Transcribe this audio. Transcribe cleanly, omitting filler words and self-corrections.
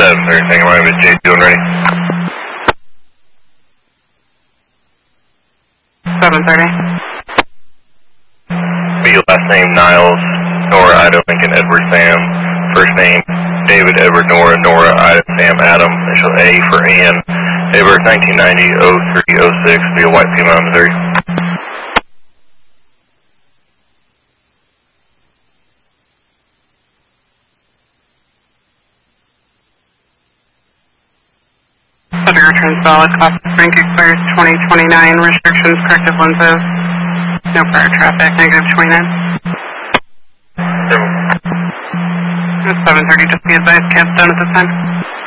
Everything right with Jay doing ready? 7:30. Be your last name Niles, Nora, Ida, Lincoln, Edward, Sam. First name David, Edward, Nora, Nora, Ida, Sam, Adam. Initial A for Ian. Edward, 1990, 03, 06. Be a white female, Missouri. Subject returns valid. Class rank expires 2029. Restrictions, corrective lenses. No prior traffic. Negative 29. 7:30. Just be advised. Cab's done at this time.